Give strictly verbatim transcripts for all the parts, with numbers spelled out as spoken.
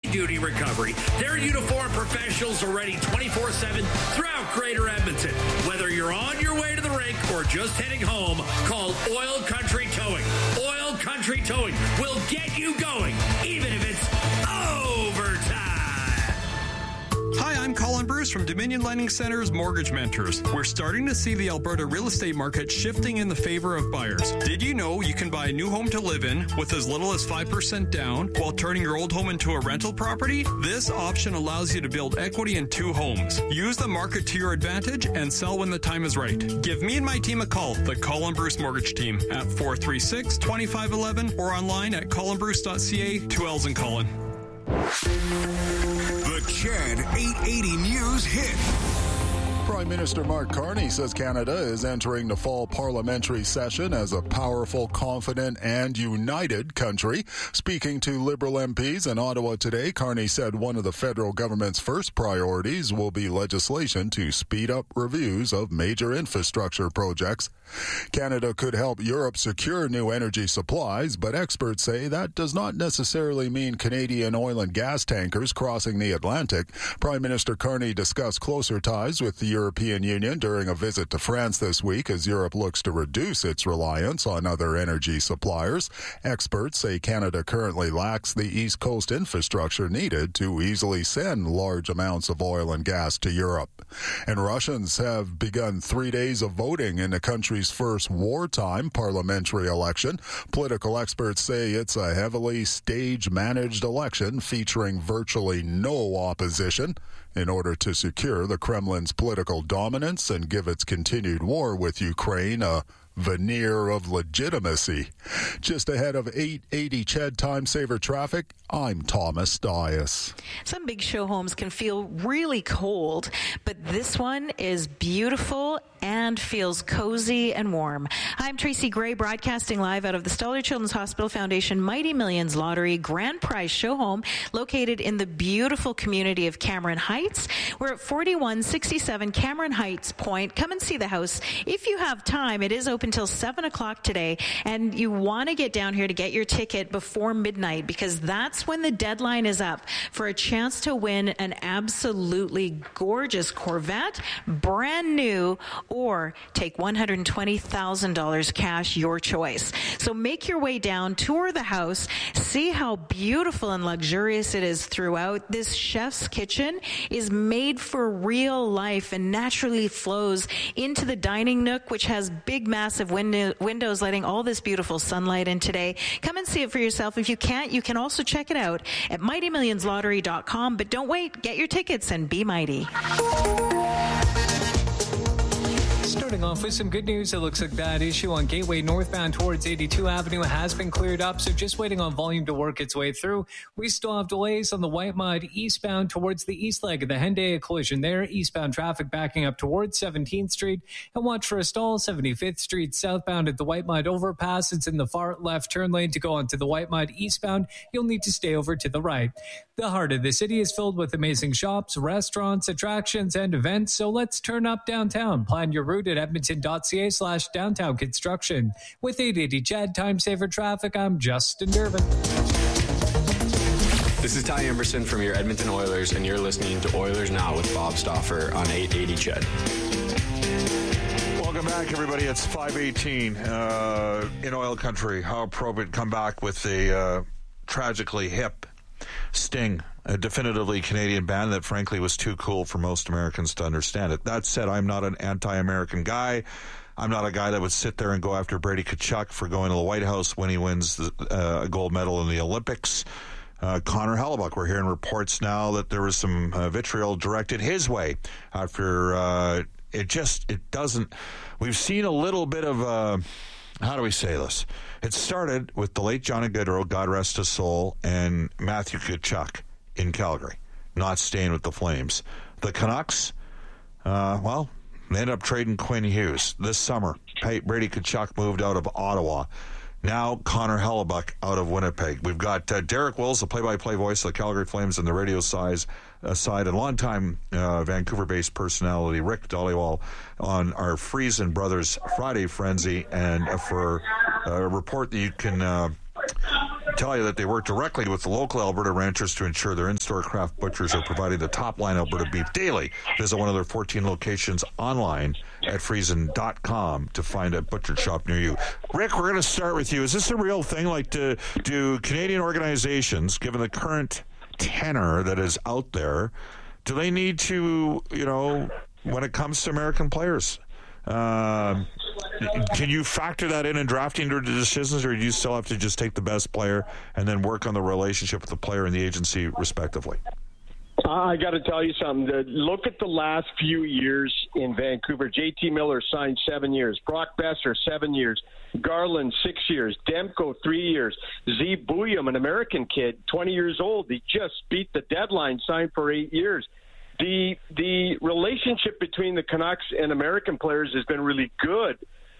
duty recovery. Their uniformed professionals are ready twenty-four seven throughout Greater Edmonton. Whether you're on your way to the rink or just heading home, call Oil Country Towing. Oil Country Towing will get you going, even if it's overtime. Hi, I'm Colin Bruce from Dominion Lending Center's Mortgage Mentors. We're starting to see the Alberta real estate market shifting in the favor of buyers. Did you know you can buy a new home to live in with as little as five percent down while turning your old home into a rental property? This option allows you to build equity in two homes. Use the market to your advantage and sell when the time is right. Give me and my team a call, the Colin Bruce Mortgage Team, at four three six, two five one one or online at colin bruce dot c a, two L's in Colin. The Ched eight eighty News Hit. Prime Minister Mark Carney says Canada is entering the fall parliamentary session as a powerful, confident, and united country. Speaking to Liberal M Ps in Ottawa today, Carney said one of the federal government's first priorities will be legislation to speed up reviews of major infrastructure projects. Canada could help Europe secure new energy supplies, but experts say that does not necessarily mean Canadian oil and gas tankers crossing the Atlantic. Prime Minister Carney discussed closer ties with the European Union during a visit to France this week as Europe looks to reduce its reliance on other energy suppliers. Experts say Canada currently lacks the East Coast infrastructure needed to easily send large amounts of oil and gas to Europe. And Russians have begun three days of voting in the country's first wartime parliamentary election. Political experts say it's a heavily stage-managed election featuring virtually no opposition in order to secure the Kremlin's political dominance and give its continued war with Ukraine a veneer of legitimacy. Just ahead of eight eighty Ched Time Saver Traffic, I'm Thomas Dias. Some big show homes can feel really cold, but this one is beautiful and feels cozy and warm. I'm Tracy Gray, broadcasting live out of the Stoller Children's Hospital Foundation Mighty Millions Lottery Grand Prize Show Home, located in the beautiful community of Cameron Heights. We're at forty-one sixty-seven Cameron Heights Point. Come and see the house if you have time. It is open till seven o'clock today, and you want to get down here to get your ticket before midnight, because that's when the deadline is up for a chance to win an absolutely gorgeous Corvette, brand new, or take one hundred twenty thousand dollars cash, your choice. So make your way down, tour the house, see how beautiful and luxurious it is throughout. This chef's kitchen is made for real life and naturally flows into the dining nook, which has big, massive window, windows letting all this beautiful sunlight in today. Come and see it for yourself. If you can't, you can also check it out at mighty millions lottery dot com. But don't wait. Get your tickets and be mighty. Starting off with some good news, it looks like that issue on Gateway northbound towards eighty-two Avenue has been cleared up, so just waiting on volume to work its way through. We still have delays on the White Mud eastbound towards the east leg of the Henday collision there. Eastbound traffic backing up towards seventeenth Street. And watch for a stall, seventy-fifth Street southbound at the White Mud overpass. It's in the far left turn lane to go onto the White Mud eastbound. You'll need to stay over to the right. The heart of the city is filled with amazing shops, restaurants, attractions, and events, so let's turn up downtown. Plan your route at edmonton.ca slash downtown construction. With eight eighty Ched Time Saver Traffic, I'm Justin Durbin. This is Ty Emerson from your Edmonton Oilers, and you're listening to Oilers Now with Bob Stauffer on eight eighty Ched. Welcome back, everybody. It's five eighteen uh, in oil country. How appropriate come back with the uh, tragically hip Sting, a definitively Canadian band that frankly was too cool for most Americans to understand it. That said, I'm not an anti-American guy. I'm not a guy that would sit there and go after Brady Tkachuk for going to the White House when he wins the, uh, a gold medal in the Olympics. Uh, Connor Hellebuck, we're hearing reports now that there was some uh, vitriol directed his way after uh, it just, it doesn't, we've seen a little bit of, uh, how do we say this? It started with the late Johnny Gaudreau, God rest his soul, and Matthew Tkachuk in Calgary, not staying with the Flames. The Canucks, uh, well, they ended up trading Quinn Hughes this summer. Brady Tkachuk moved out of Ottawa. Now Connor Hellebuck out of Winnipeg. We've got uh, Derek Wills, the play-by-play voice of the Calgary Flames on the radio size, uh, side, and longtime uh, Vancouver-based personality Rick Dhaliwal on our Friesen Brothers Friday Frenzy, and uh, for a report that you can uh, tell you that they work directly with the local Alberta ranchers to ensure their in-store craft butchers are providing the top-line Alberta beef daily. Visit one of their fourteen locations online at friesen dot com to find a butcher shop near you. Rick, we're going to start with you. Is this a real thing? Like, do, do Canadian organizations, given the current tenor that is out there, do they need to, you know, when it comes to American players, uh, can you factor that in in drafting the decisions, or do you still have to just take the best player and then work on the relationship with the player and the agency respectively? I got to tell you something. Look at the last few years in Vancouver. J T Miller signed seven years. Brock Besser, seven years. Garland, six years. Demko, three years. Z. Bouillon, an American kid, twenty years old. He just beat the deadline, signed for eight years. The the relationship between the Canucks and American players has been really good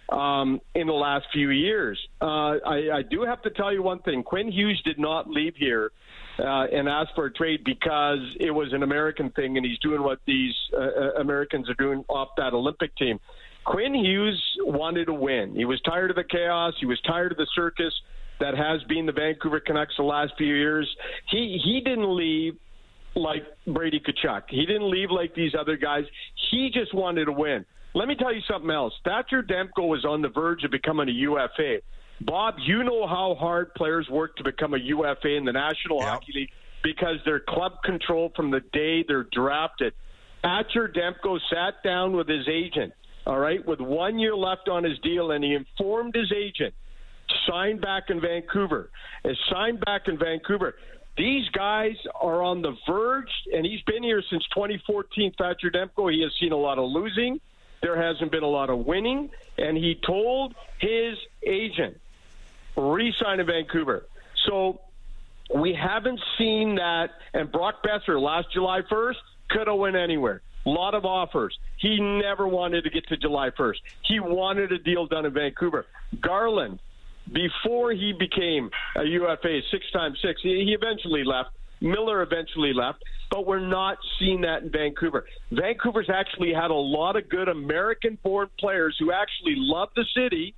um, in the last few years. Uh, I, I do have to tell you one thing. Quinn Hughes did not leave here uh, and ask for a trade because it was an American thing and he's doing what these uh, Americans are doing off that Olympic team. Quinn Hughes wanted to win. He was tired of the chaos. He was tired of the circus that has been the Vancouver Canucks the last few years. He he didn't leave like Brady Tkachuk. He didn't leave like these other guys. He just wanted to win. Let me tell you something else. Thatcher Demko was on the verge of becoming a U F A. Bob, you know how hard players work to become a U F A in the National yep. Hockey League because they're club controlled from the day they're drafted. Thatcher Demko sat down with his agent, all right, with one year left on his deal, and he informed his agent, signed back in Vancouver, is signed back in Vancouver. These guys are on the verge, and he's been here since twenty fourteen, Thatcher Demko. He has seen a lot of losing. There hasn't been a lot of winning. And he told his agent, re-sign in Vancouver. So we haven't seen that. And Brock Besser, last July first, could have went anywhere. A lot of offers. He never wanted to get to July first. He wanted a deal done in Vancouver. Garland, before he became a U F A, six times six, he eventually left. Miller eventually left, but we're not seeing that in Vancouver. Vancouver's actually had a lot of good American-born players who actually love the city,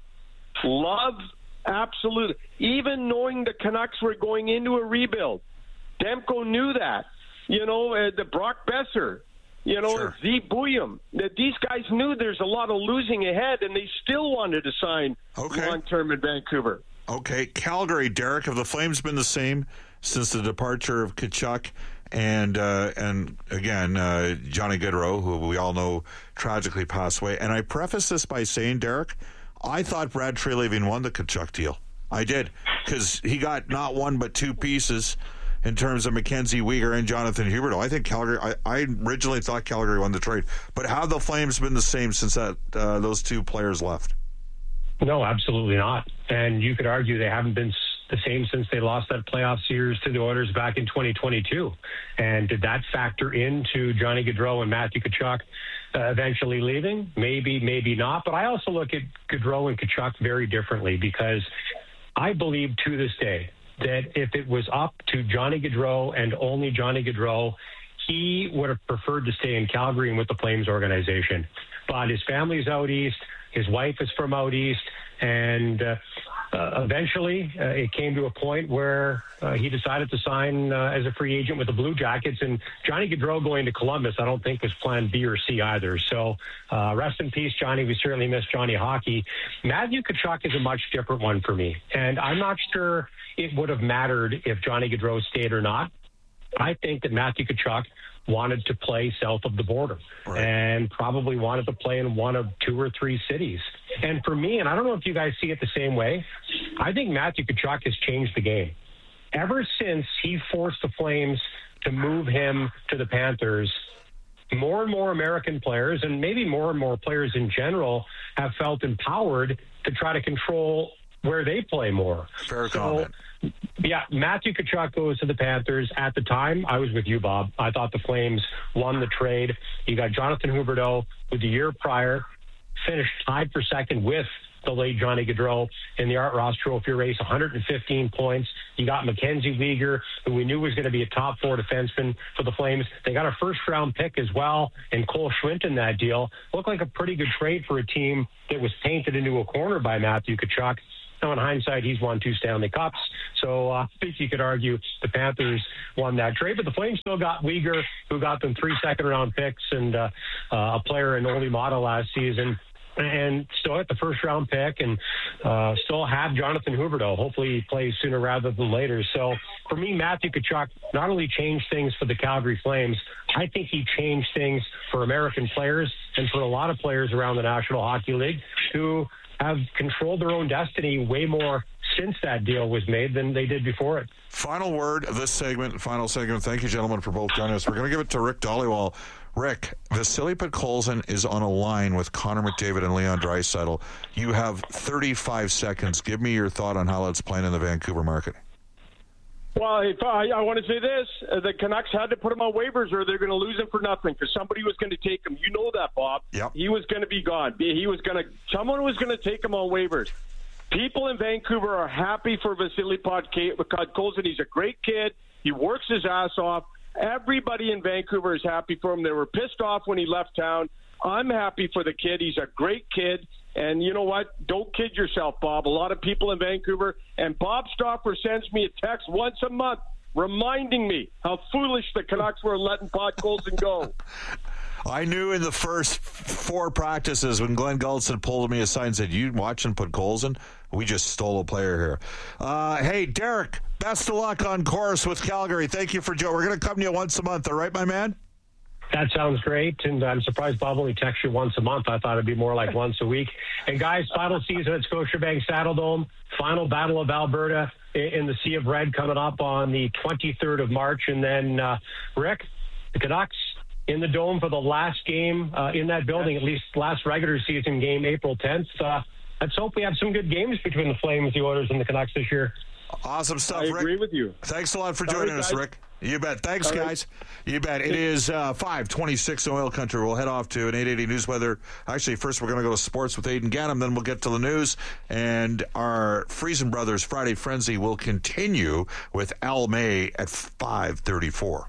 love absolutely, even knowing the Canucks were going into a rebuild. Demko knew that. You know, uh, the Brock Besser, you know, sure. Z. Bouillon. These guys knew there's a lot of losing ahead, and they still wanted to sign okay. long-term in Vancouver. Okay. Calgary, Derek, have the Flames been the same since the departure of Tkachuk and, uh, and again, uh, Johnny Gaudreau, who we all know tragically passed away? And I preface this by saying, Derek, I thought Brad Treliving won the Tkachuk deal. I did, because he got not one but two pieces in terms of Mackenzie Weegar and Jonathan Huberdeau. I think Calgary, I, I originally thought Calgary won the trade. But have the Flames been the same since that uh, those two players left? No, absolutely not. And you could argue they haven't been the same since they lost that playoff series to the Oilers back in twenty twenty-two. And did that factor into Johnny Gaudreau and Matthew Tkachuk uh, eventually leaving? Maybe, maybe not. But I also look at Gaudreau and Tkachuk very differently, because I believe to this day that if it was up to Johnny Gaudreau and only Johnny Gaudreau, he would have preferred to stay in Calgary and with the Flames organization. But his family's out east. His wife is from out east. And uh, uh, eventually uh, it came to a point where uh, he decided to sign uh, as a free agent with the Blue Jackets. And Johnny Gaudreau going to Columbus, I don't think was plan B or C either. So uh, rest in peace, Johnny. We certainly miss Johnny Hockey. Matthew Tkachuk is a much different one for me. And I'm not sure it would have mattered if Johnny Gaudreau stayed or not. I think that Matthew Tkachuk wanted to play south of the border right. and probably wanted to play in one of two or three cities. And for me, and I don't know if you guys see it the same way, I think Matthew Tkachuk has changed the game. Ever since he forced the Flames to move him to the Panthers, more and more American players, and maybe more and more players in general, have felt empowered to try to control where they play more. Fair so, comment. Yeah, Matthew Tkachuk goes to the Panthers. At the time, I was with you, Bob. I thought the Flames won the trade. You got Jonathan Huberdeau, who the year prior finished tied for second with the late Johnny Gaudreau in the Art Ross Trophy race, one hundred fifteen points. You got Mackenzie Weegar, who we knew was going to be a top four defenseman for the Flames. They got a first-round pick as well, and Cole Schwint in that deal. Looked like a pretty good trade for a team that was painted into a corner by Matthew Tkachuk. Now, in hindsight, he's won two Stanley Cups, so uh, I think you could argue the Panthers won that trade. But the Flames still got Weegar, who got them three second-round picks and uh, uh, a player in Oli Mata last season, and still at the first-round pick, and uh, still have Jonathan Huberdeau. Hopefully he plays sooner rather than later. So for me, Matthew Tkachuk not only changed things for the Calgary Flames, I think he changed things for American players and for a lot of players around the National Hockey League who have controlled their own destiny way more since that deal was made than they did before it. Final word of this segment, final segment. Thank you, gentlemen, for both joining us. We're going to give it to Rick Dhaliwal. Rick, Vasily Podkolzin is on a line with Connor McDavid and Leon Draisaitl. You have thirty-five seconds. Give me your thought on how that's playing in the Vancouver market. Well, if I, I want to say this, uh, the Canucks had to put him on waivers or they're going to lose him for nothing because somebody was going to take him. You know that, Bob. Yep. He was going to be gone. He was going to, someone was going to take him on waivers. People in Vancouver are happy for Vasily Podkolzin. He's a great kid. He works his ass off. Everybody in Vancouver is happy for him. They were pissed off when he left town. I'm happy for the kid. He's a great kid. And you know what? Don't kid yourself, Bob. A lot of people in Vancouver, and Bob Stauffer sends me a text once a month reminding me how foolish the Canucks were letting Podkolzin go. I knew in the first four practices when Glenn Gulson pulled me aside and said, you watching Podkolzin? We just stole a player here. Uh, hey, Derek, best of luck on course with Calgary. Thank you for joining. We're going to come to you once a month. All right, my man? That sounds great, and I'm surprised Bob only texts you once a month. I thought it'd be more like once a week. And guys, final season at Scotiabank Saddledome, final Battle of Alberta in the Sea of Red coming up on the twenty-third of March. And then, uh, Rick, the Canucks in the Dome for the last game uh, in that building, at least last regular season game, April tenth. Uh, let's hope we have some good games between the Flames, the Oilers, and the Canucks this year. Awesome stuff, I Rick. agree with you. Thanks a lot for Sorry, joining us, guys. Rick. You bet. Thanks, All right. guys. You bet. It is uh, five twenty-six Oil Country. We'll head off to an eight eighty News Weather. Actually, first we're going to go to sports with Aidan Gannam, then we'll get to the news. And our Friesen Brothers Friday Frenzy will continue with Al May at five thirty-four.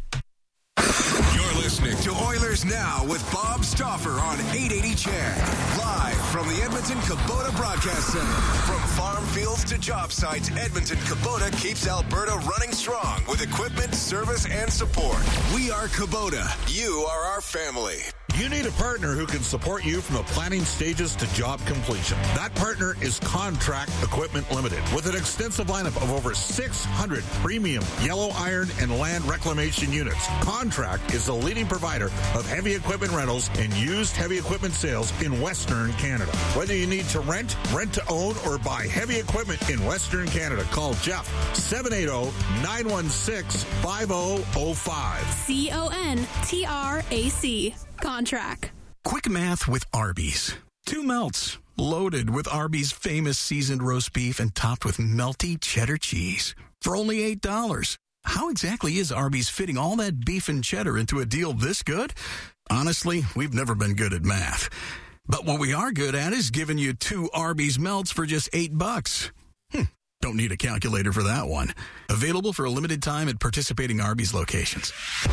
You're listening to Oilers Now with Bob Stauffer on eight eighty C H E D. Live from the Edmonton Kubota Broadcast Center. From farm fields to job sites, Edmonton Kubota keeps Alberta running strong with equipment, service, and support. We are Kubota. You are our family. You need a partner who can support you from the planning stages to job completion. That partner is Contract Equipment Limited. With an extensive lineup of over six hundred premium yellow iron and land reclamation units, Contract is the leading provider of heavy equipment rentals and used heavy equipment sales in Western Canada. Whether you need to rent, rent to own, or buy heavy equipment in Western Canada, call Jeff seven eight zero, nine one six, five zero zero five. C O N T R A C. Contract. Quick math with Arby's. Two melts, loaded with Arby's famous seasoned roast beef and topped with melty cheddar cheese. For only eight dollars. How exactly is Arby's fitting all that beef and cheddar into a deal this good? Honestly, we've never been good at math. But what we are good at is giving you two Arby's melts for just eight bucks. Hmm. Don't need a calculator for that one. Available for a limited time at participating Arby's locations.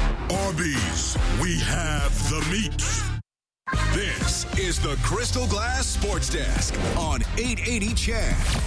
Arby's, we have the meat. This is the Crystal Glass Sports Desk on eight eighty C H E D.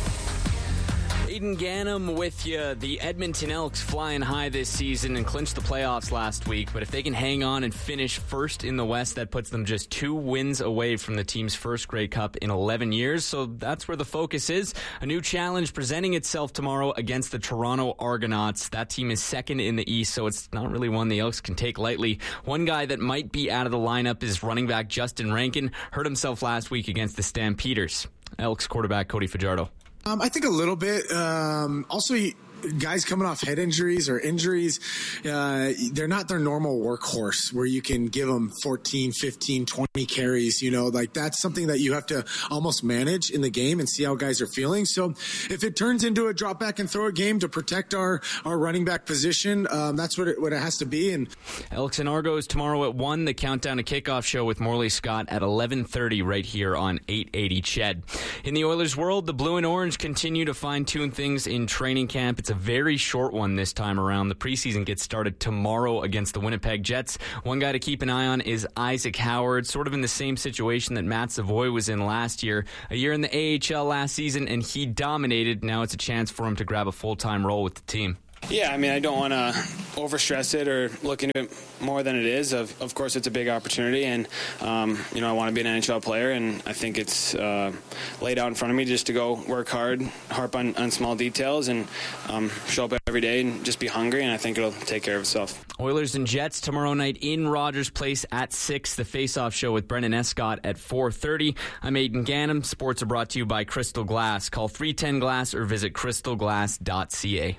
Aidan Gannam with you. The Edmonton Elks flying high this season and clinched the playoffs last week. But if they can hang on and finish first in the West, that puts them just two wins away from the team's first Grey Cup in eleven years. So that's where the focus is. A new challenge presenting itself tomorrow against the Toronto Argonauts. That team is second in the East, so it's not really one the Elks can take lightly. One guy that might be out of the lineup is running back Justin Rankin. Hurt himself last week against the Stampeders. Elks quarterback Cody Fajardo. Um, I think a little bit. Um, also, guys coming off head injuries or injuries, uh, they're not their normal workhorse where you can give them fourteen, fifteen, twenty carries. You know, like that's something that you have to almost manage in the game and see how guys are feeling. So if it turns into a drop back and throw a game to protect our, our running back position, um, that's what it, what it has to be. And Elks and Argos tomorrow at one, the Countdown to Kickoff show with Morley Scott at eleven thirty right here on eight eighty C H E D. In the Oilers world, the Blue and Orange continue to fine-tune things in training camp. It's a a very short one this time around. The preseason gets started tomorrow against the Winnipeg Jets. One guy to keep an eye on is Isaac Howard, sort of in the same situation that Matt Savoy was in last year. A year in the A H L last season, and he dominated. Now it's a chance for him to grab a full-time role with the team. Yeah, I mean, I don't want to overstress it or look into it more than it is. Of, of course, it's a big opportunity, and, um, you know, I want to be an N H L player, and I think it's uh, laid out in front of me just to go work hard, harp on, on small details, and um, show up every day and just be hungry, and I think it'll take care of itself. Oilers and Jets tomorrow night in Rogers Place at six. The Face-Off Show with Brendan Escott at four thirty. I'm Aidan Gannam. Sports are brought to you by Crystal Glass. Call three ten glass or visit crystal glass dot c a.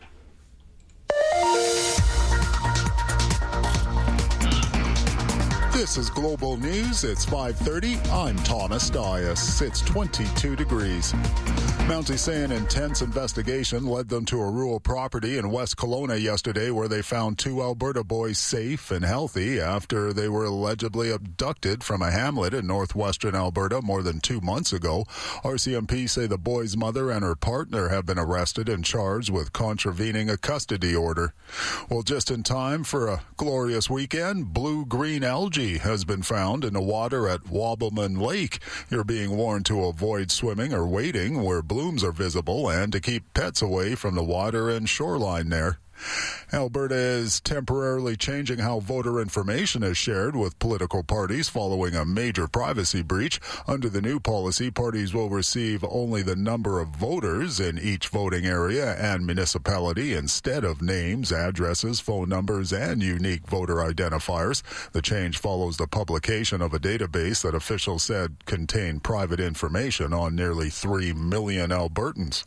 This is Global News. It's five thirty. I'm Thomas Dias. It's twenty-two degrees. Mountie say an intense investigation led them to a rural property in West Kelowna yesterday where they found two Alberta boys safe and healthy after they were allegedly abducted from a hamlet in northwestern Alberta more than two months ago. R C M P say the boy's mother and her partner have been arrested and charged with contravening a custody order. Well, just in time for a glorious weekend, blue-green algae has been found in the water at Wobbleman Lake. You're being warned to avoid swimming or wading where blooms are visible and to keep pets away from the water and shoreline there. Alberta is temporarily changing how voter information is shared with political parties following a major privacy breach. Under the new policy, parties will receive only the number of voters in each voting area and municipality instead of names, addresses, phone numbers, and unique voter identifiers. The change follows the publication of a database that officials said contained private information on nearly three million Albertans.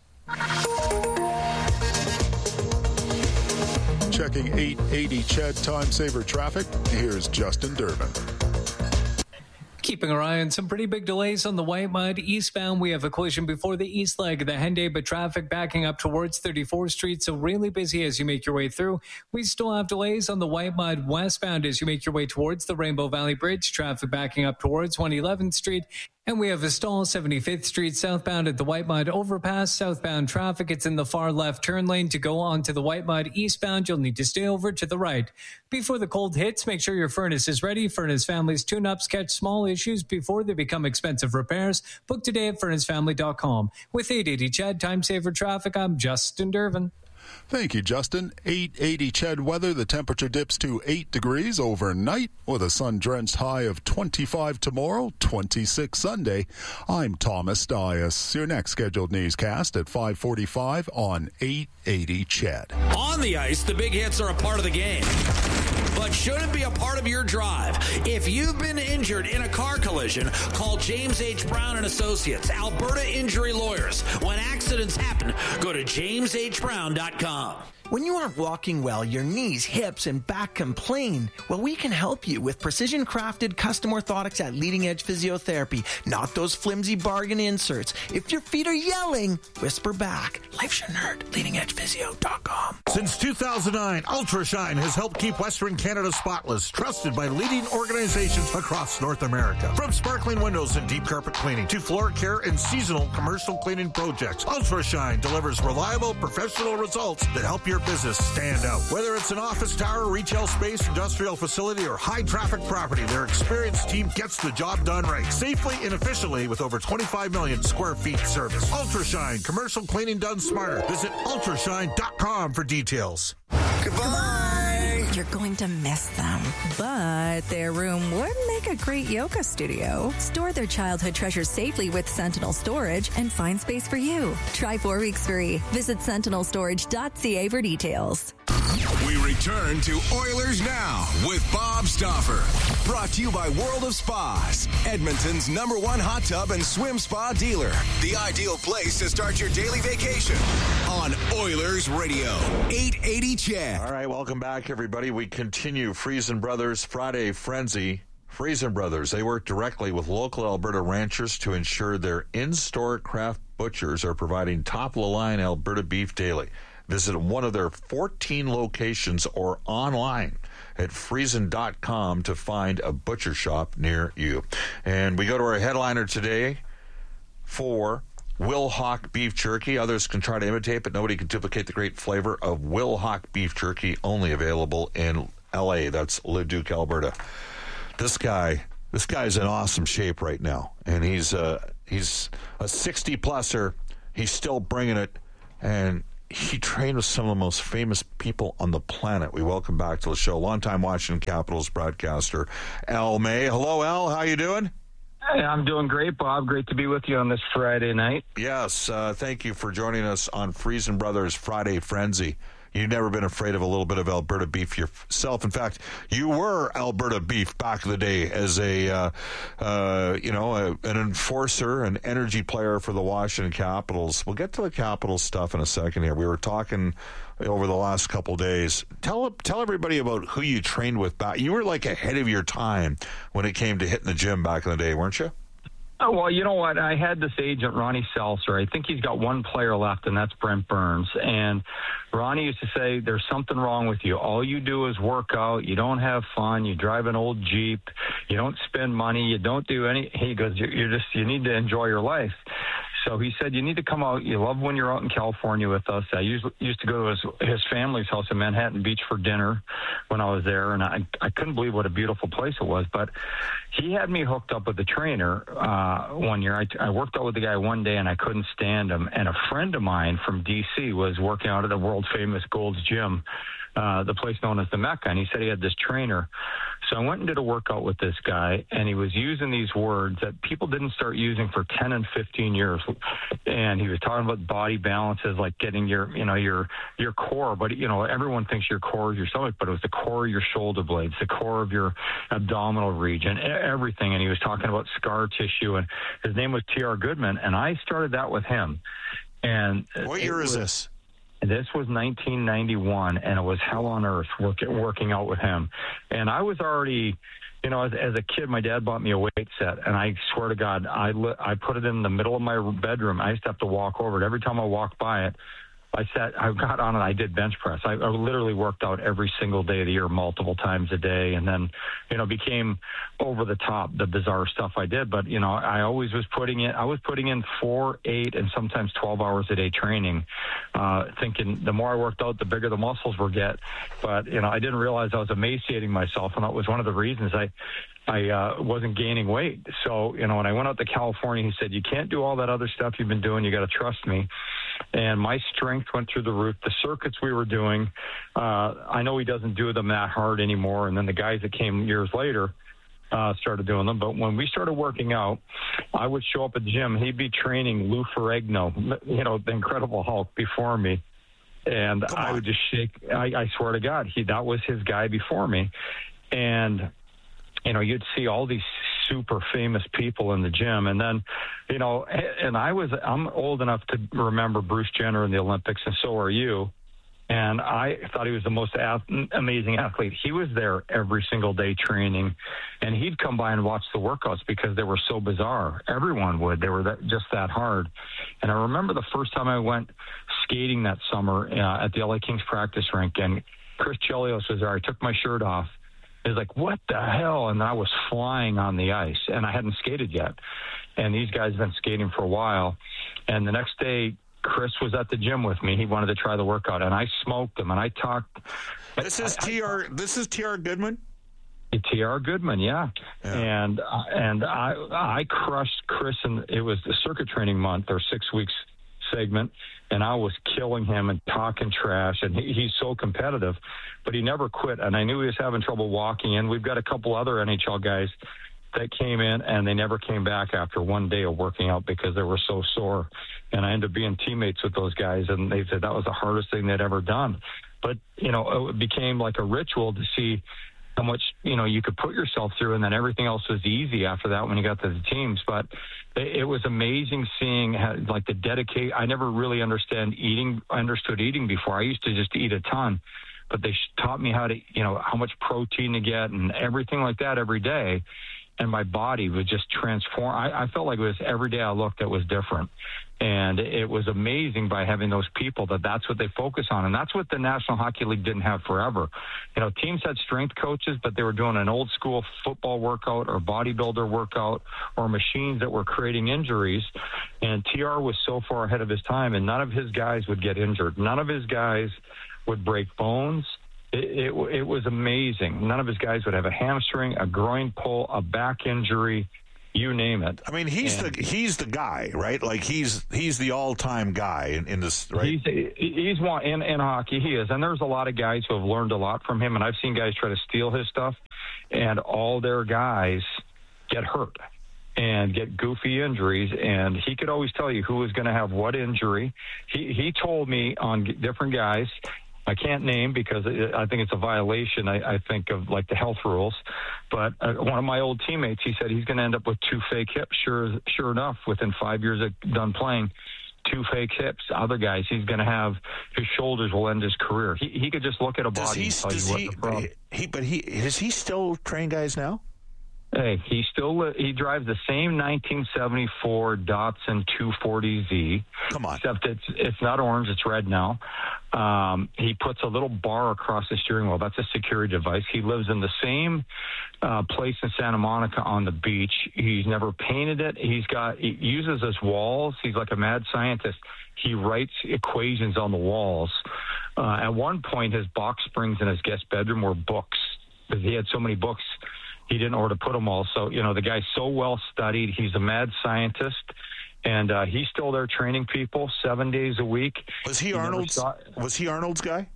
Checking eight eighty C H E D time saver traffic, here's Justin Durbin. Keeping our eye on some pretty big delays on the White Mud. Eastbound, we have a collision before the east leg of the Henday, but traffic backing up towards thirty-fourth Street, so really busy as you make your way through. We still have delays on the White Mud westbound as you make your way towards the Rainbow Valley Bridge. Traffic backing up towards one eleventh Street. And we have a stall seventy-fifth Street southbound at the White Mud overpass. Southbound traffic, it's in the far left turn lane. To go on to the White Mud eastbound, you'll need to stay over to the right. Before the cold hits, make sure your furnace is ready. Furnace Family's tune-ups catch small issues before they become expensive repairs. Book today at furnace family dot com. With eight eighty C H E D time saver traffic, I'm Justin Durbin. Thank you, Justin. eight eighty C H E D weather. The temperature dips to eight degrees overnight with a sun-drenched high of twenty-five tomorrow, twenty-six Sunday. I'm Thomas Dias. Your next scheduled newscast at five forty-five on eight eighty C H E D. On the ice, the big hits are a part of the game, but shouldn't be a part of your drive. If you've been injured in a car collision, call James H. Brown and Associates, Alberta Injury Lawyers. When accidents happen, go to james h brown dot com. When you aren't walking well, your knees, hips, and back complain. Well, we can help you with precision-crafted custom orthotics at Leading Edge Physiotherapy, not those flimsy bargain inserts. If your feet are yelling, whisper back. Life shouldn't hurt. leading edge physio dot com. Since two thousand nine, UltraShine has helped keep Western Canada spotless, trusted by leading organizations across North America. From sparkling windows and deep carpet cleaning to floor care and seasonal commercial cleaning projects, UltraShine delivers reliable, professional results that help your business stand out. Whether it's an office tower, retail space, industrial facility, or high-traffic property, their experienced team gets the job done right, safely and efficiently with over twenty-five million square feet service. UltraShine, commercial cleaning done smarter. Visit ultra shine dot com for details. Goodbye. You're going to miss them, but their room would make a great yoga studio. Store their childhood treasures safely with Sentinel Storage and find space for you. Try four weeks free. Visit sentinel storage dot c a for details. We return to Oilers Now with Bob Stauffer. Brought to you by World of Spas, Edmonton's number one hot tub and swim spa dealer. The ideal place to start your daily vacation on Oilers Radio, eight eighty C H E D. All right, welcome back, everybody. We continue Friesen Brothers Friday Frenzy. Friesen Brothers, they work directly with local Alberta ranchers to ensure their in-store craft butchers are providing top-of-the-line Alberta beef daily. Visit one of their fourteen locations or online at friesen dot com to find a butcher shop near you. And we go to our headliner today for Will Hawk beef jerky. Others can try to imitate, but nobody can duplicate the great flavor of Will Hawk beef jerky, only available in L A. That's Leduc, Alberta. This guy, this guy's in awesome shape right now, and he's uh, he's a sixty-pluser. He's still bringing it, and he trained with some of the most famous people on the planet. We welcome back to the show longtime Washington Capitals broadcaster, Al May. Hello, Al. How you doing? Hey, I'm doing great, Bob. Great to be with you on this Friday night. Yes, uh, thank you for joining us on Friesen Brothers Friday Frenzy. You've never been afraid of a little bit of Alberta beef yourself. In fact, you were Alberta beef back in the day as a, uh, uh, you know, a, an enforcer, an energy player for the Washington Capitals. We'll get to the Capitals stuff in a second here. We were talking over the last couple days. Tell tell everybody about who you trained with back. You were like ahead of your time when it came to hitting the gym back in the day, weren't you? Oh, well, you know what? I had this agent, Ronnie Seltzer. I think he's got one player left, and that's Brent Burns. And Ronnie used to say, there's something wrong with you. All you do is work out. You don't have fun. You drive an old Jeep. You don't spend money. You don't do any. He goes, you're just, you need to enjoy your life. So he said, you need to come out. You love when you're out in California with us. I used, used to go to his, his family's house in Manhattan Beach for dinner when I was there, and I, I couldn't believe what a beautiful place it was. But he had me hooked up with a trainer uh, one year. I, I worked out with the guy one day, and I couldn't stand him. And a friend of mine from D C was working out at the world-famous Gold's Gym, uh, the place known as the Mecca, and he said he had this trainer. So I went and did a workout with this guy, and he was using these words that people didn't start using for ten and fifteen years. And he was talking about body balances, like getting your, you know, your your core. But, you know, everyone thinks your core is your stomach, but it was the core of your shoulder blades, the core of your abdominal region, everything. And he was talking about scar tissue, and his name was T R Goodman, and I started that with him. And what year was, is this? This was nineteen ninety-one, and it was hell on earth work, working out with him. And I was already, you know, as, as a kid, my dad bought me a weight set, and I swear to God, I, I put it in the middle of my bedroom. I used to have to walk over it. Every time I walked by it, I sat, I got on it, I did bench press. I, I literally worked out every single day of the year, multiple times a day, and then, you know, became over the top, the bizarre stuff I did. But, you know, I always was putting in, I was putting in four, eight, and sometimes twelve hours a day training, uh, thinking the more I worked out, the bigger the muscles would get. But, you know, I didn't realize I was emaciating myself, and that was one of the reasons I, I uh, wasn't gaining weight. So, you know, when I went out to California, he said, you can't do all that other stuff you've been doing. You got to trust me. And my strength went through the roof. The circuits we were doing, uh, I know he doesn't do them that hard anymore. And then the guys that came years later uh, started doing them. But when we started working out, I would show up at the gym. He'd be training Lou Ferrigno, you know, the Incredible Hulk, before me. And I would just shake. I, I swear to God, he that was his guy before me. And you know, you'd see all these super famous people in the gym. And then, you know, and I was, I'm old enough to remember Bruce Jenner in the Olympics, and so are you. And I thought he was the most ath- amazing athlete. He was there every single day training, and he'd come by and watch the workouts because they were so bizarre. Everyone would. They were that, just that hard. And I remember the first time I went skating that summer uh, at the L A Kings practice rink, and Chris Chelios was there. I took my shirt off. It was like, what the hell? And I was flying on the ice, and I hadn't skated yet. And these guys have been skating for a while. And the next day, Chris was at the gym with me. He wanted to try the workout, and I smoked him, and I talked. This is T R. This is T R Goodman. T R Goodman, yeah. yeah. And uh, and I I crushed Chris, and it was the circuit training month or six weeks segment, and I was killing him and talking trash, and he, he's so competitive, but he never quit, and I knew he was having trouble walking in. We've got a couple other N H L guys that came in, and they never came back after one day of working out because they were so sore, and I ended up being teammates with those guys, and they said that was the hardest thing they'd ever done. But, you know, it became like a ritual to see how much, you know, you could put yourself through, and then everything else was easy after that when you got to the teams. But it, it was amazing seeing how, like, the dedicate. I never really understand eating, understood eating before. I used to just eat a ton, but they taught me how to, you know, how much protein to get and everything like that every day. and my body was just transformed. I, I felt like it was every day I looked, it was different. And it was amazing by having those people that that's what they focus on. And that's what the National Hockey League didn't have forever. You know, teams had strength coaches, but they were doing an old school football workout or bodybuilder workout or machines that were creating injuries. And T R was so far ahead of his time, and none of his guys would get injured. None of his guys would break bones. It, it, it was amazing. None of his guys would have a hamstring, a groin pull, a back injury. You name it. I mean, he's and the he's the guy, right? Like he's he's the all time guy in, in this, right? He's he's one in, in hockey. He is, and there's a lot of guys who have learned a lot from him. And I've seen guys try to steal his stuff, and all their guys get hurt and get goofy injuries. And he could always tell you who was going to have what injury. He he told me on different guys. I can't name because I think it's a violation, I, I think, of like the health rules. But uh, one of my old teammates, he said he's going to end up with two fake hips. Sure, sure enough, within five years of done playing, two fake hips. Other guys, he's going to have his shoulders will end his career. He he could just look at a does body he, and tell does you what he, the problem. He, but he does he still train guys now? Hey, he still he drives the same nineteen seventy-four Datsun two forty Z. Come on, except it's it's not orange; it's red now. Um, he puts a little bar across the steering wheel. That's a security device. He lives in the same uh, place in Santa Monica on the beach. He's never painted it. He's got he uses his walls. He's like a mad scientist. He writes equations on the walls. Uh, at one point, his box springs in his guest bedroom were books because he had so many books. He didn't know where to put them all. So, you know, the guy's so well studied. He's a mad scientist. And uh, he's still there training people seven days a week. Was he, he Arnold's? Was he Arnold's guy?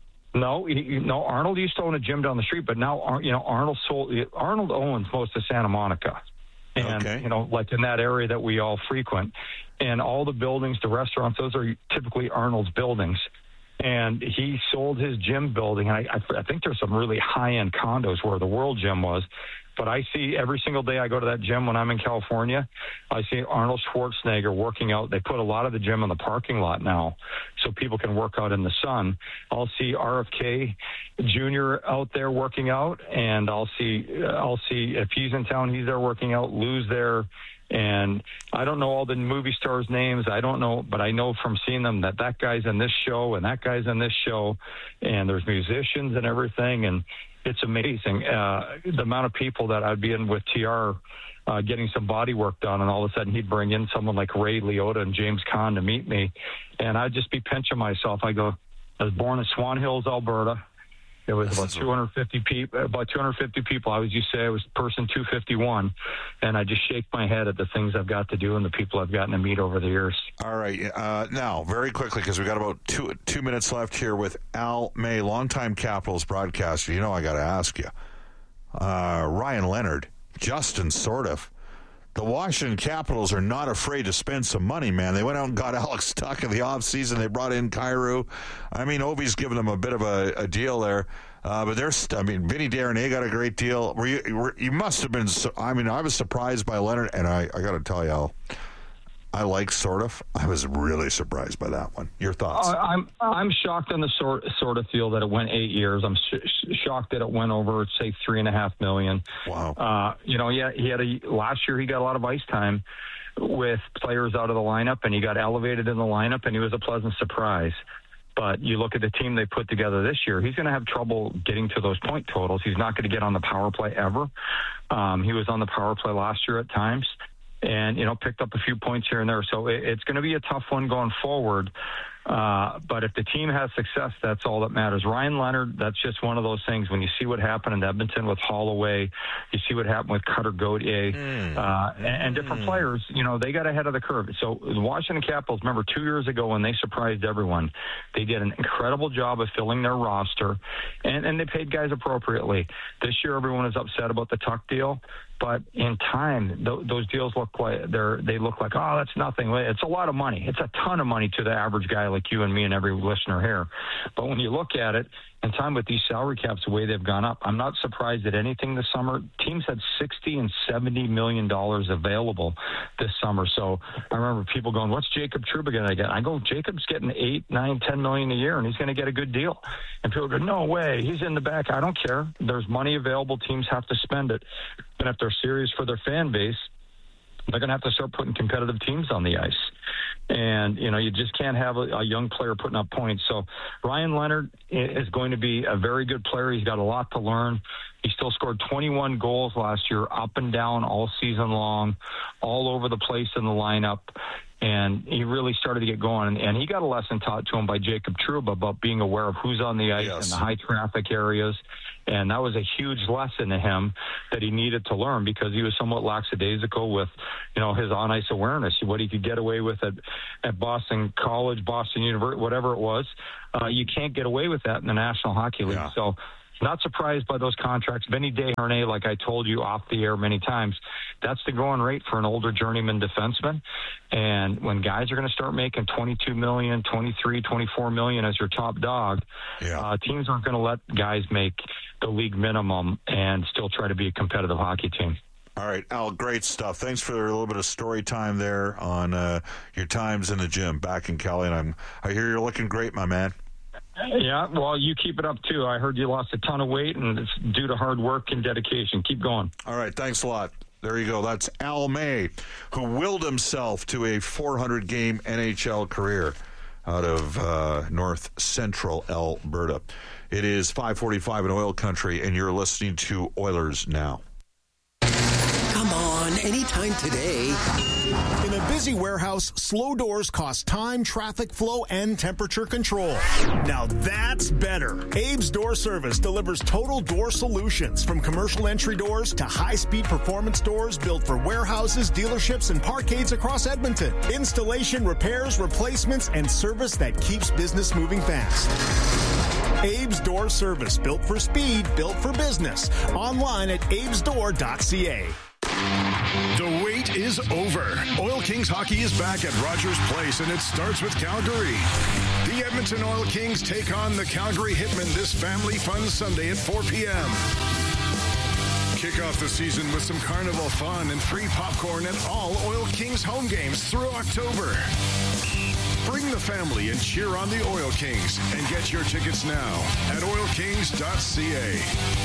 No, he, no. Arnold used to own a gym down the street, but now, you know, Arnold sold. Arnold owns most of Santa Monica, and okay. you know, like in that area that we all frequent, and all the buildings, the restaurants, those are typically Arnold's buildings. And he sold his gym building. I, I, I think there's some really high-end condos where the World Gym was. But I see every single day I go to that gym when I'm in California, I see Arnold Schwarzenegger working out. They put a lot of the gym in the parking lot now so people can work out in the sun. I'll see R F K Junior out there working out, and I'll see, I'll see if he's in town, he's there working out. Lou's there. And I don't know all the movie stars' names. I don't know, but I know from seeing them that that guy's in this show and that guy's in this show, and there's musicians and everything, and it's amazing uh, the amount of people that I'd be in with T R uh, getting some body work done, and all of a sudden he'd bring in someone like Ray Liotta and James Caan to meet me, and I'd just be pinching myself. I go, I was born in Swan Hills, Alberta. It was about two hundred fifty people. About two hundred fifty people. I always used to say I was person two fifty-one, and I just shake my head at the things I've got to do and the people I've gotten to meet over the years. All right, uh, now very quickly because we got about two two minutes left here with Al May, longtime Capitals broadcaster. You know I got to ask you, uh, Ryan Leonard, Justin Sourdif. The Washington Capitals are not afraid to spend some money, man. They went out and got Alex Tuch in the offseason. They brought in Kyrou. I mean, Ovi's given them a bit of a, a deal there. Uh, but there's, I mean, Vinny Darnay got a great deal. Were you, were, you must have been, I mean, I was surprised by Leonard, and I, I got to tell you, Al, I like Sourdif. I was really surprised by that one. Your thoughts? Uh, I'm I'm shocked on the sort sort of feel that it went eight years. I'm sh- shocked that it went over, say, three and a half million. Wow. Uh, you know, yeah, he had a last year. He got a lot of ice time with players out of the lineup, and he got elevated in the lineup, and he was a pleasant surprise. But you look at the team they put together this year, he's going to have trouble getting to those point totals. He's not going to get on the power play ever. Um, he was on the power play last year at times, and, you know, picked up a few points here and there. So it, it's going to be a tough one going forward. Uh, but if the team has success, that's all that matters. Ryan Leonard, that's just one of those things. When you see what happened in Edmonton with Holloway, you see what happened with Cutter Gauthier, mm. uh, and, and different mm. players, you know, they got ahead of the curve. So the Washington Capitals, remember two years ago when they surprised everyone, they did an incredible job of filling their roster, and, and they paid guys appropriately. This year, everyone is upset about the Tuch deal. But in time, th- those deals look like they're they look like, oh, that's nothing. It's a lot of money. It's a ton of money to the average guy like you and me and every listener here. But when you look at it, in time with these salary caps the way they've gone up, I'm not surprised at anything this summer. Teams had sixty and seventy million dollars available this summer. So I remember people going, "What's Jacob Trouba going to get?" I go, "Jacob's getting eight, nine, ten million a year, and he's going to get a good deal." And people go, "No way, he's in the back." I don't care. There's money available. Teams have to spend it. and if they're serious for their fan base, they're going to have to start putting competitive teams on the ice. And, you know, you just can't have a, a young player putting up points. So Ryan Leonard is going to be a very good player. He's got a lot to learn. He still scored twenty-one goals last year, up and down all season long, all over the place in the lineup. And he really started to get going. And he got a lesson taught to him by Jacob Trouba about being aware of who's on the ice yes. in the high traffic areas. And that was a huge lesson to him that he needed to learn, because he was somewhat lackadaisical with, you know, his on-ice awareness, what he could get away with at, at Boston College, Boston University, whatever it was. Uh, you can't get away with that in the National Hockey League. Yeah. So not surprised by those contracts. Vinny Desharnais, like I told you off the air many times, that's the going rate for an older journeyman defenseman. And when guys are going to start making twenty-two million dollars, twenty-three, twenty-four million dollars as your top dog, yeah. uh, teams aren't going to let guys make the league minimum and still try to be a competitive hockey team. All right, Al, great stuff. Thanks for a little bit of story time there on uh, your times in the gym back in Cali. And I'm, I hear you're looking great, my man. Yeah, well, you keep it up, too. I heard you lost a ton of weight, and it's due to hard work and dedication. Keep going. All right, thanks a lot. There you go. That's Al May, who willed himself to a four hundred game N H L career out of uh, North Central Alberta. It is five forty-five in Oil Country, and you're listening to Oilers Now. Come on, anytime today. In a busy warehouse, slow doors cost time, traffic flow, and temperature control. Now that's better. Abe's Door Service delivers total door solutions, from commercial entry doors to high-speed performance doors built for warehouses, dealerships, and parkades across Edmonton. Installation, repairs, replacements, and service that keeps business moving fast. Abe's Door Service, built for speed, built for business. Online at abes door dot c a. The wait is over. Oil Kings hockey is back at Rogers Place, and it starts with Calgary. The Edmonton Oil Kings take on the Calgary Hitmen this family fun Sunday at four p.m. Kick off the season with some carnival fun and free popcorn at all Oil Kings home games through October. Bring the family and cheer on the Oil Kings, and get your tickets now at oil kings dot c a.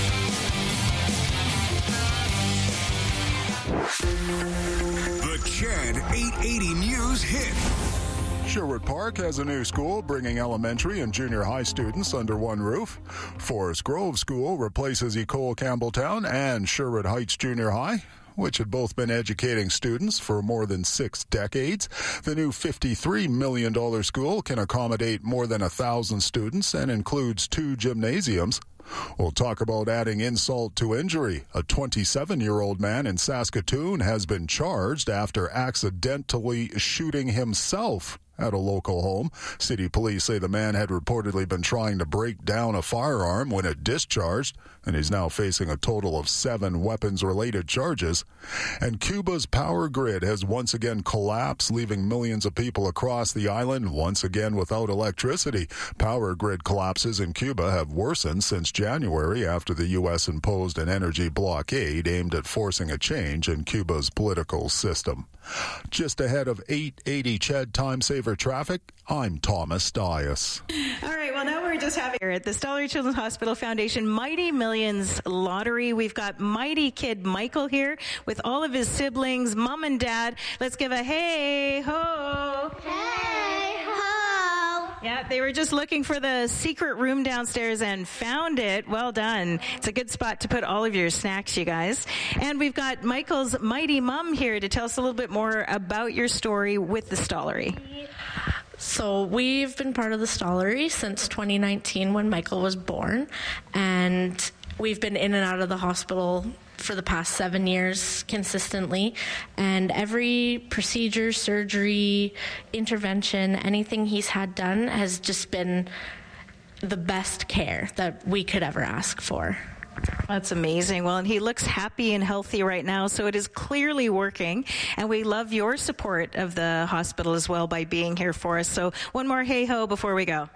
The Chad eight eighty News hit. Sherwood Park has a new school, bringing elementary and junior high students under one roof. Forest Grove School replaces Ecole Campbelltown and Sherwood Heights Junior High, which had both been educating students for more than six decades. The new fifty-three million dollars school can accommodate more than one thousand students and includes two gymnasiums. We'll talk about adding insult to injury. A twenty-seven-year-old man in Saskatoon has been charged after accidentally shooting himself at a local home. City police say the man had reportedly been trying to break down a firearm when it discharged, and he's now facing a total of seven weapons-related charges. And Cuba's power grid has once again collapsed, leaving millions of people across the island once again without electricity. Power grid collapses in Cuba have worsened since January after the U S imposed an energy blockade aimed at forcing a change in Cuba's political system. Just ahead of eight eighty C H E D Time Saver Traffic, I'm Thomas Dias. All right, well, now we're just having here at the Stollery Children's Hospital Foundation Mighty Millions Lottery. We've got Mighty Kid Michael here with all of his siblings, mom and dad. Let's give a hey ho. Hey ho. Yeah, they were just looking for the secret room downstairs and found it. Well done. It's a good spot to put all of your snacks, you guys. And we've got Michael's mighty mom here to tell us a little bit more about your story with the Stollery. So we've been part of the Stollery since twenty nineteen when Michael was born, and we've been in and out of the hospital for the past seven years consistently, and every procedure, surgery, intervention, anything he's had done has just been the best care that we could ever ask for. That's amazing. Well, and he looks happy and healthy right now, so it is clearly working. And we love your support of the hospital as well by being here for us. So one more hey-ho before we go.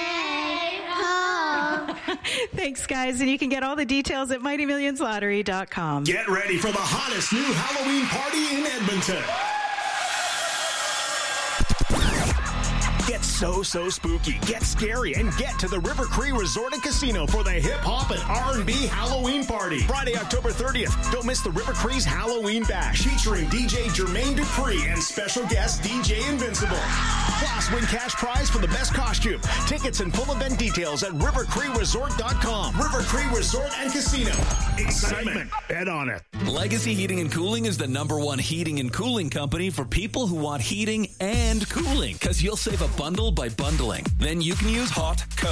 Hey-ho! Thanks, guys. And you can get all the details at mighty millions lottery dot com. Get ready for the hottest new Halloween party in Edmonton. Get so, so spooky. Get scary and get to the River Cree Resort and Casino for the hip hop and R and B Halloween party. Friday, October thirtieth. Don't miss the River Cree's Halloween Bash featuring D J Jermaine Dupree and special guest D J Invincible. Plus, win cash prize for the best costume. Tickets and full event details at river cree resort dot com. River Cree Resort and Casino. Excitement. Bet on it. Legacy Heating and Cooling is the number one heating and cooling company for people who want heating and cooling, because you'll save a bundle by bundling. Then you can use hot, cold,